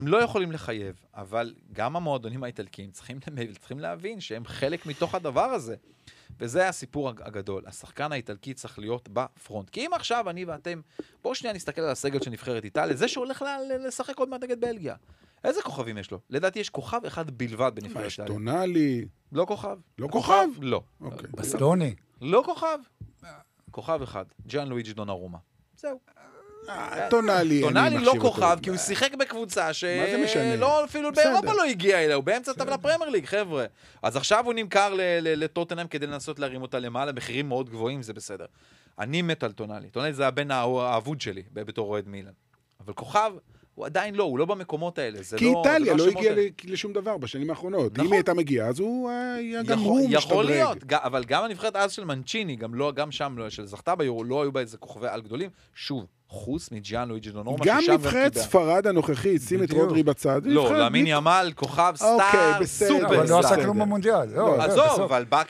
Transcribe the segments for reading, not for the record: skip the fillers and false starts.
הם לא יכולים לחייב, אבל גם המועדונים האיטלקיים צריכים להבין שהם חלק מתוך הדבר הזה. וזה הסיפור הגדול. השחקן האיטלקי צריך להיות בפרונט. כי אם עכשיו אני ואתם, בואו שנייה נסתכל על הסגל של נבחרת איטליה, זה שהולך לשחק עוד מעט נגד בלגיה. איזה כוכבים יש לו? לדעתי יש כוכב אחד בלבד בנבחרת איטליה. טונאלי. לא כוכב. לא כוכב? לא. בסטוני. לא כוכב. כוכב אחד. ג'אן לואיג'י דונרומה. זהו. טונאלי לא כוכב, כי הוא שיחק בקבוצה שלא, אפילו באירופה לא הגיע אליה, הוא באמצע טבלה פרמייר ליג, חבר'ה. אז עכשיו הוא נמכר לטוטנהאם כדי לנסות להרים אותה למעלה, מחירים מאוד גבוהים, זה בסדר. אני מת על טונאלי. טונאלי זה הבן האבוד שלי, בתור אוהד מילאן. אבל כוכב, הוא עדיין לא, הוא לא במקומות האלה. כי איטליה לא הגיע לשום דבר בשנים האחרונות. אם היא הייתה מגיעה, אז הוא היה גם הוא משתדרג. יכול להיות, אבל גם הנבחרת אז של מנצ'יני, גם שם, של זכתה ביורו, לא היו בה איזה כוכבי על גדולים. שוב, חוץ מג'יאן לואיג'י דונרומה, גם נבחרת ספרד הנוכחית, שים את רודרי בצד. לא, לאמין ימל, כוכב, סטאר, סופר. אבל לא עשה כלום במונדיאל. עזוב, אבל בא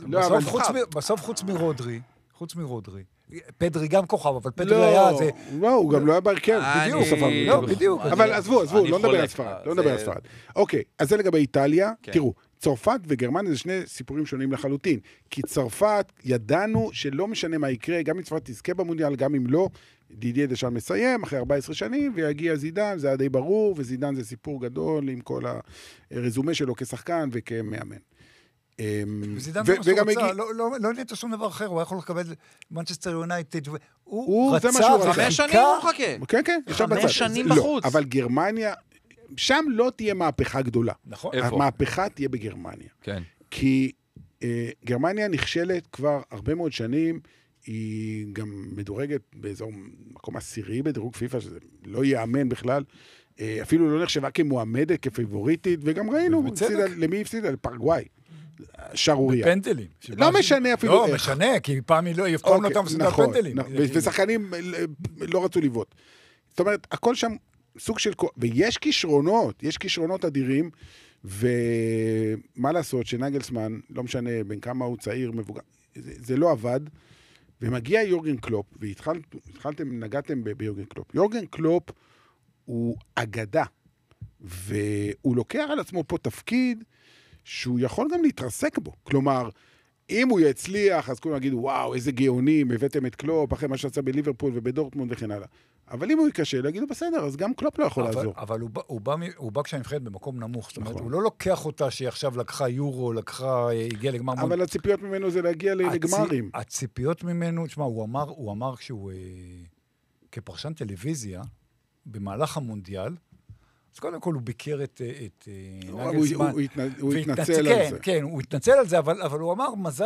בסוף חוץ מרודרי. פדרי גם כוכב, אבל פדרי היה זה... לא, הוא גם לא היה בהרכב. בדיוק. אבל עזבו, לא נדבר על ספרד. אוקיי, אז זה לגבי איטליה. תראו, צרפת וגרמניה זה שני סיפורים שונים לחלוטין. כי צרפת, ידענו שלא משנה מה יקרה, גם אם צרפת תזכה במונדיאל, גם אם לא, דידיה דשאן מסיים אחרי 14 שנים, ויגיע זידן, זה היה די ברור, וזידן זה סיפור גדול עם כל הרזומה שלו כשחקן וכמאמן. וזידן זה מה שהוא רצה, לא נהיית שום דבר אחר, הוא היה יכול לקבל מנצ'סטר יונייטד, הוא רצה, 5 שנים הוא מחכה. כן, 5 שנים בחוץ. אבל גרמניה, שם לא תהיה מהפכה גדולה. נכון. המהפכה תהיה בגרמניה. כן. כי גרמניה נכשלת כבר הרבה מאוד שנים, היא גם מדורגת באזור מקום עשירי בדירוג פיפה, שזה לא יאמן בכלל, אפילו לא נחשבה כמועמדת, כפייבוריטית, וגם ראינו, למי הפסידה? לפרגוואי. שרוריה. בפנדלים. לא משנה אפילו לא, משנה, כי פעם היא לא יפקום אותם סדר פנדלים. ושחקנים לא רצו לבעוט. זאת אומרת, הכל שם סוג של... ויש כישרונות אדירים, ומה לעשות שנגלסמן, לא משנה בין כמה הוא צעיר, מבוגר, זה לא עבד, ומגיע יורגן קלופ, נגעתם ביורגן קלופ. יורגן קלופ הוא אגדה, והוא לוקח על עצמו פה תפקיד, שהוא יכול גם להתרסק בו. כלומר, אם הוא יצליח, אז כולם יגידו, וואו, איזה גאונים, הבאתם את קלופ, אחרי מה שעשה בליברפול ובדורטמונד וכן הלאה. אבל אם הוא יקשה, להגידו, בסדר, אז גם קלופ לא יכול לעזור. אבל הוא בא כשהנבחרת במקום נמוך, זאת אומרת, הוא לא לוקח אותה שהיא עכשיו לקחה יורו, הגיעה לגמר... אבל הציפיות ממנו זה להגיע לגמרים. הציפיות ממנו, תשמע, הוא אמר כשהוא, כפרשן טלוויזיה, במהלך המונדיאל, אז קודם כל הוא ביקר את נגלסמן. הוא התנצל על זה. כן, הוא התנצל על זה, אבל הוא אמר, מזל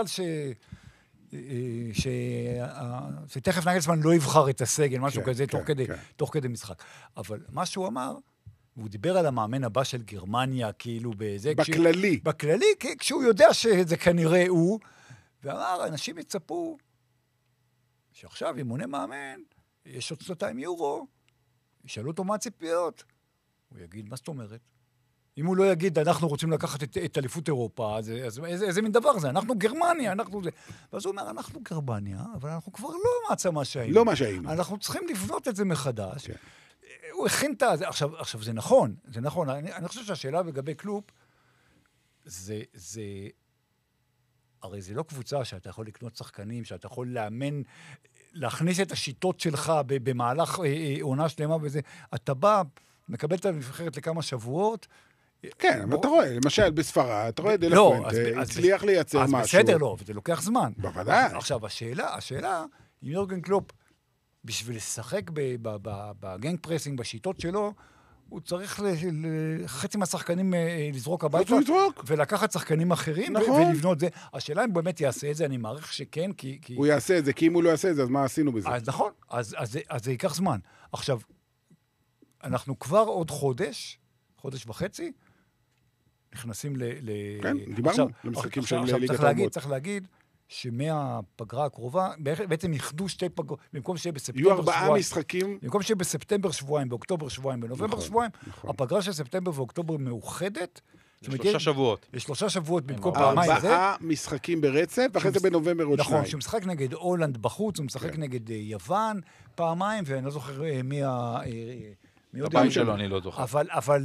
שתכף נגלסמן לא יבחר את הסגל, משהו כזה, תוך כדי משחק. אבל מה שהוא אמר, הוא דיבר על המאמן הבא של גרמניה, כאילו באיזה... בכללי. בכללי, כשהוא יודע שזה כנראה הוא, ואמר, אנשים יצפו שעכשיו, אם מונה מאמן, יש עוד 2 יורו, ישאלו אותו מה הציפיות. הוא יגיד, מה זאת אומרת? אם הוא לא יגיד, אנחנו רוצים לקחת את אליפות אירופה, אז איזה מין דבר זה? אנחנו גרמניה, אנחנו זה. ואז הוא אומר, אנחנו גרמניה, אבל אנחנו כבר לא מעצמה שהיינו. לא מה שהיינו. אנחנו צריכים לבנות את זה מחדש. הוא הכין את זה. עכשיו, זה נכון. אני חושב שהשאלה לגבי קלופ, הרי זה לא קבוצה שאתה יכול לקנות שחקנים, שאתה יכול לאמן, להכניס את השיטות שלך במהלך עונה שלמה וזה. אתה בא, מקבל את הנבחרת לכמה שבועות. כן, אבל אתה רואה, למשל בספרד, אתה רואה דלפוינטה, הצליח לייצר משהו. אז בסדר, לא, וזה לוקח זמן. בוודאי. עכשיו, השאלה, אם יורגן קלופ, בשביל לשחק בגנג פרסינג, בשיטות שלו, הוא צריך חצי מהשחקנים לזרוק הביתה, ולקחת שחקנים אחרים, ולבנות זה. השאלה אם באמת יעשה את זה, אני מעריך שכן, כי... הוא יעשה את זה, כי אם הוא לא יעשה את זה, אז מה עשינו בזה? אז נכון, אז זה ייקח זמן. עכשיו, אנחנו כבר עוד חודש וחצי, נכנסים כן, דיברנו, למשחקים של ליגת האלופות. צריך להגיד, שמהפגרה הקרובה, בעצם יחדו 2 פגרות, במקום שיהיה בספטמבר שבועיים. יהיו 4 משחקים. במקום שיהיה בספטמבר שבועיים, באוקטובר שבועיים, בנובמבר שבועיים, הפגרה של ספטמבר ואוקטובר מאוחדת. 3 שבועות. יש 3 שבועות במקום פעמיים. 4 משחקים ברצף, ואחרי זה בנובמבר עוד 2. נכון, שהוא משחק נגד הולנד בחוץ, הוא משחק נגד יוון פעמיים, ואני לא זוכר מי יודע? הבית שלו אני לא זוכר. אבל